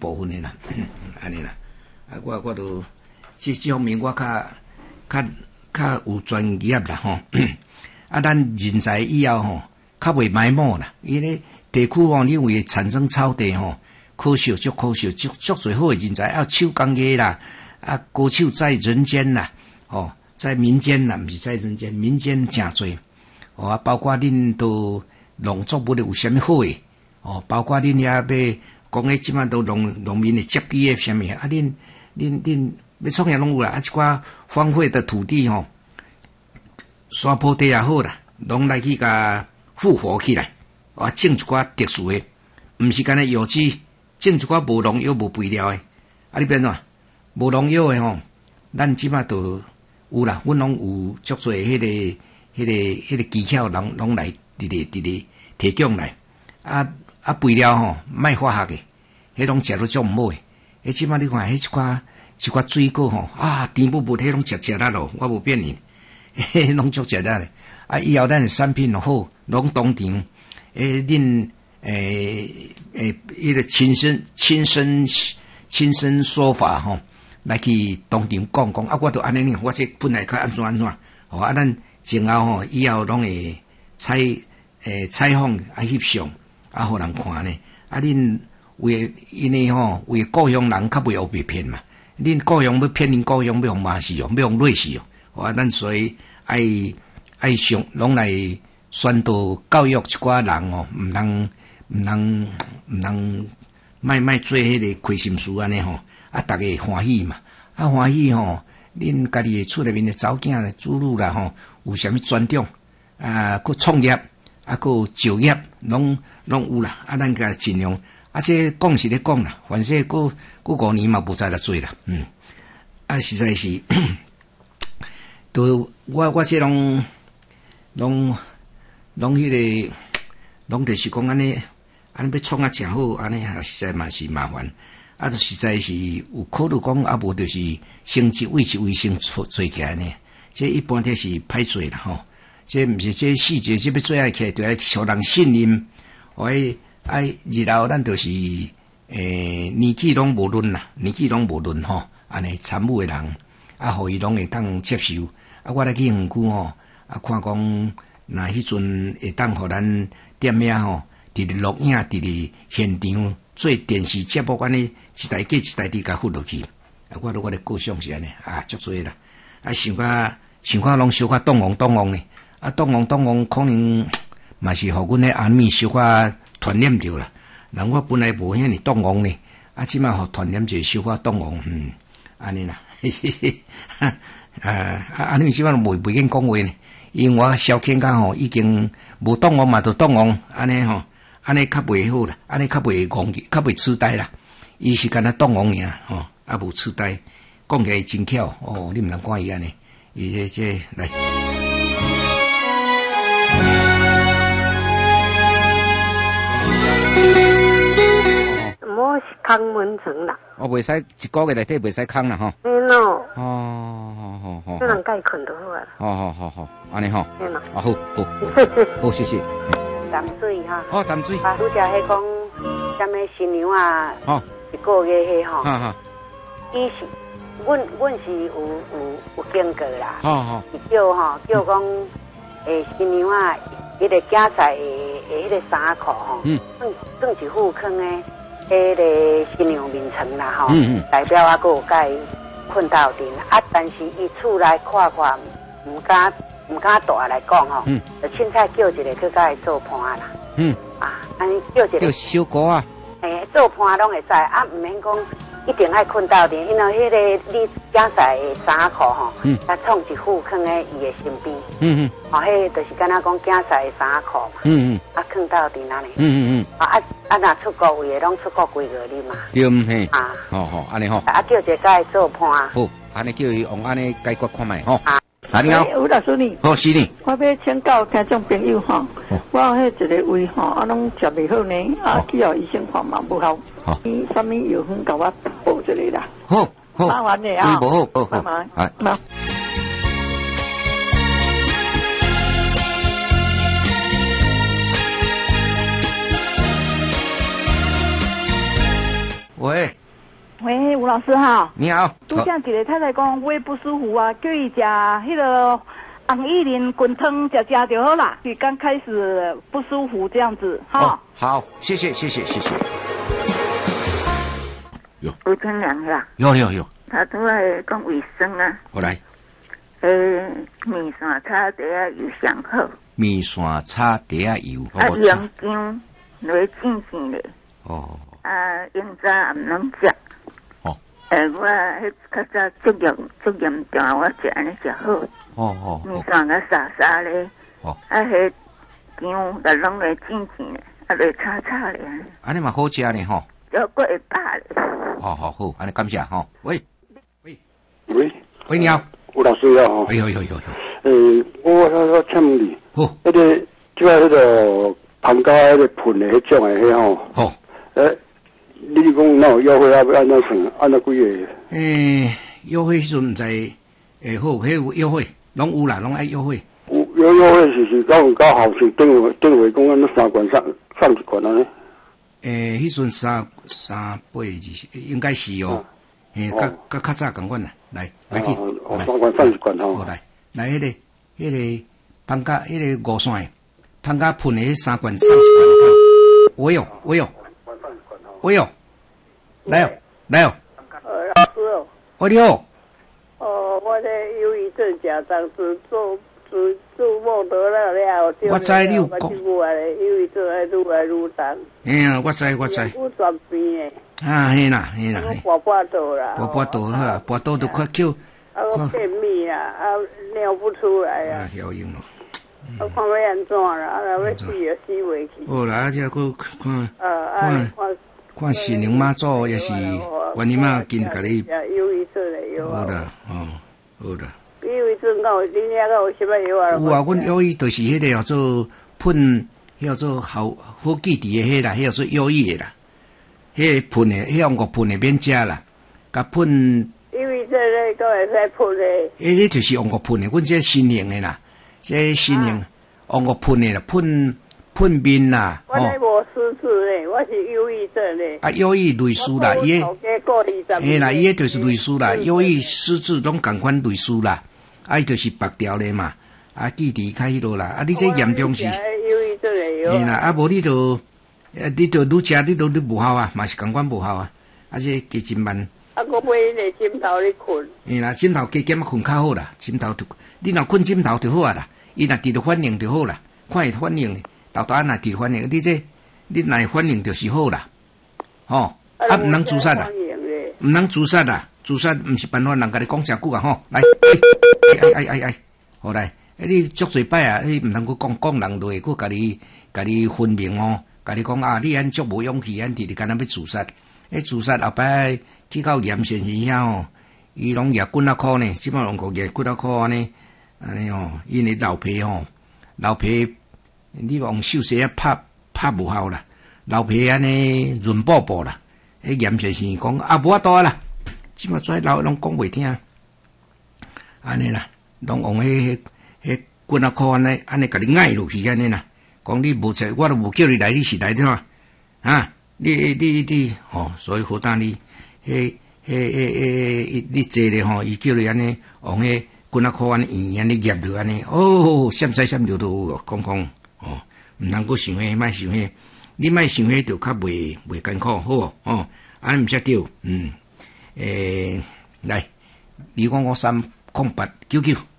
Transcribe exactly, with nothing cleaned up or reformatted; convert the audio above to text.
部分的啦，安尼啦。啊，我我都这这方面我较较较有专业啦吼。啊，咱人才以后吼，较袂埋没啦。因为地区吼，因为产生草地吼，可惜足可惜，足足最好的人才啊，手工业啦，啊，高手在人间啦，哦，在民间啦，毋是在人间，民间诚多。哦，啊，包括恁都农作物有啥物好诶？哦，包括恁遐要讲诶，即摆都农农民诶接机诶，啥物啊？恁恁恁要创业拢有啦，啊，一寡荒废的土地吼，山坡地也好啦，拢来去甲复活起来，啊，种一寡特殊诶，毋是干那有机，种一寡无农药无肥料诶，啊，你变怎？无农药诶吼，咱即摆都有啦，阮拢有足侪迄个。迄、那个、迄、那个技巧，拢拢来直直直直提供来，啊啊肥料吼，卖化学嘅，迄拢食到足毋好诶。迄即摆你看，迄一寡一寡水果吼，啊甜不不，迄拢食食力咯，我无骗你，迄拢足食力咧。啊，以后咱诶产品好，拢当场诶，恁诶诶，迄个亲身亲身亲身说法吼，来去当场讲讲。啊，我都安尼呢，我这本来较安怎安怎，吼啊咱。前后吼，以后拢会采诶采访啊翕相啊，互人看呢。啊，恁为因为吼为故乡人较袂互被骗嘛。恁故乡要骗恁故乡，要互骂死哦，要互累死哦。啊，咱所以爱爱上拢来宣导教育一寡人哦，毋通毋通毋通卖卖做迄个亏心事安尼吼。啊，逐个欢喜嘛，啊欢喜吼。恁家己厝内面的查某囝、子女啦吼，有啥物专长啊？佮创业啊，佮就业，拢拢有啦。啊，咱甲尽量啊，这讲是咧讲啦，反正佮佮五年嘛无再来做啦。嗯，啊，实在是，都我我这拢拢拢迄个，拢就是讲安尼，安尼要创啊诚好，安尼也实在嘛是麻烦。啊，就实在是有考虑讲，啊无就是成一位一位先做做起来呢。这一般都是歹做啦吼。这毋是这细节，这要做起来，就要互人信任。哎哎，日后咱就是诶年纪拢无论啦，年纪拢无论吼。安尼参与诶人，啊，互伊拢会当接受。啊，我来去园区吼，啊，看讲那迄阵会当互咱店面吼，伫咧录影，伫咧现场。做电视节目安尼一台接一台滴甲付落去，啊，我都我咧过想是安尼啊，足多啦，啊，想甲想甲拢小可动王动王呢，啊，动王动王可能嘛是互阮咧阿咪小可传染着啦，人我本来无遐尼动王呢，啊，即摆互传染者小可动王，嗯，安尼啦，嘿嘿嘿，啊，啊，阿咪即摆袂袂瘾讲话呢，因为我小肯家吼已经无动王嘛，就动王安尼吼。安尼较袂好啦，安尼较袂戆去，较袂痴呆啦。伊是干那动王尔吼，啊无痴呆，讲起来真巧哦。你毋通看伊安尼，伊这这来。 我是空门城啦。 我袂使一个月内底袂使空啦吼。 嗯咯。 哦，好好好。 这人该困就好啊。 好好好好，安尼吼。 嗯嘛。 啊好好，好谢谢。 淡水哈， 哦，淡水。 啊，拄则迄讲，啥物新娘啊，哦，一个月迄吼，哈哈，伊是，阮阮是有有有经过啦，哦哦，是叫吼叫讲，诶新娘啊，迄个囝婿诶诶迄个衫裤吼，嗯，算算一副坑诶，迄个新娘面床啦吼，嗯嗯，代表啊，佫有甲伊困斗阵啊，但是伊厝内看看，毋敢。毋敢大来讲吼，嗯，就凊彩叫一个去甲伊做伴啦，嗯，啊，安尼叫一个叫小姑啊，诶，做伴拢会使，啊，毋免讲一定爱困斗阵，因为迄个你囝婿的衫裤吼，嗯，啊，创一副放在伊的身边，嗯嗯，哦，迄就是敢若讲囝婿的衫裤嘛，嗯嗯，啊，放斗阵安尼，嗯嗯嗯，啊啊啊，若出国位的拢出国几个哩嘛，对唔嘿，啊，好好，安尼吼，啊，叫一个甲伊做伴，好，安尼叫伊用安尼解决看卖吼。啊，你好，吴老师你，好是你，我要请教听众朋友哈，我迄一个胃哈，啊拢食袂好呢，啊去互医生看嘛不好，好，你什么药粉甲我补一个啦，好，好，麻烦你啊，好，好，好，麻烦，好。 喂， 喂，吴老师好。 你好。 拄像一个太太讲胃不舒服啊，叫伊食迄个红薏仁滚汤，食食就好啦。就刚开始不舒服这样子，哈、 哦。好，谢谢，谢谢，谢谢。 有。吴春良啦。 有有有。 他都在讲卫生啊。 我来。 诶，面线炒底啊油上好。 面线炒底啊油。 啊，洋姜来煎煎咧。 哦。 啊，腌早也唔能食。 哦。 诶，我迄较早足严足严重，我食安尼食好。 哦哦。 面线个沙沙咧。 哦。 啊，迄姜来拢来煎煎咧，啊来炒炒咧。 安尼嘛好食呢吼。 要过会饱咧。 好好好，安尼感谢吼。喂喂喂喂，你好。 吴老师好。 哎呦呦呦呦。 诶，我我我请问你。 好。 迄个即个迄个旁加迄个喷的迄种的迄吼。 好。 诶，你讲哪有优惠啊？要安怎算？安怎几个？ 诶，优惠迄阵毋知会好，迄有优惠，拢有啦，拢爱优惠。 有有优惠是是到有到后是定位定位讲安尼三罐送送一罐安尼。 诶，迄阵三三八二十，应该是哦。诶，甲甲较早共款啦，来来去。 哦，三罐送一罐吼。 好来，来迄个迄个芳家迄个五线，芳家喷的三罐送一罐。我有我有我有，来哦来哦。 呃，老师哦。 我你好。 哦，我这忧郁症假当时做做做梦得了了， 我知你有讲。 我嘞忧郁症还愈来愈重。 哎呀，我知我知。 有转变诶。 啊，嘿啦嘿啦。 跋跋倒啦。 跋跋倒好，跋倒都快叫。 啊，我便秘啦，啊，尿不出来啊。 啊，调用咯。 啊，看要安怎啦？啊，若要死就死袂去。 好啦，啊，这个看。 呃， 看看心灵妈祖也是，观音妈紧甲你。 忧郁症诶药。 好啦，哦，好啦。 忧郁症到你遐个有啥物药啊？ 有啊，阮忧郁就是迄个叫做喷，迄叫做好好记忆的迄啦，迄叫做忧郁的啦。迄个喷的，迄用个喷的免食啦，甲喷。 忧郁症咧，都会使喷的。 迄个就是用个喷的，阮这新型的啦，这新型用个喷的啦，喷喷面啦。 我咧无失智咧，我是忧郁症咧。 啊，忧郁类似啦，伊个。嘿啦，伊个就是类似啦，忧郁失智拢共款类似啦，啊，伊就是白条的嘛，啊，记忆较迄落啦，啊，你这严重是。 忧郁症的药。 嘿啦，啊，无你就。啊！你着愈食，你都愈无效啊，嘛是共款无效啊，啊，这加真慢。 啊，我买迄个枕头咧困。 嘿啦，枕头加减啊困较好啦，枕头就你若困枕头就好啊啦，伊若伫着反应就好啦，看伊反应，豆豆啊若伫反应，你这你若会反应就是好啦，吼，啊，毋通自杀啦，毋通自杀啦，自杀毋是办法，人甲你讲诚久啊，吼，来，哎哎哎哎，好来，你足侪摆啊，你毋通去讲讲人落，佫甲你甲你分明哦。甲你讲啊，你安足无勇气，安直直干那要自杀？迄自杀后摆去到严先生遐吼，伊拢举几啊箍呢？即摆拢个举几啊箍安尼，安尼吼，因为老皮吼，老皮你用手势啊拍拍无效啦，老皮安尼润宝宝啦。迄严先生讲啊，无法度啦，即摆跩老拢讲袂听，安尼啦，拢用迄迄迄几啊箍安尼安尼甲你爱落去安尼啦。讲你无在，我都无叫你来，你是来的嘛？啊，你你你哦，所以好当你，迄迄迄迄，你坐咧吼，伊叫你安尼，用迄几啊箍安尼圆安尼夹着安尼，哦，闪闪闪着都讲讲哦，毋通阁想迄，莫想迄，你莫想迄就较袂袂艰苦，好哦，安尼毋则叫，嗯，诶，来，二五五三空八九九。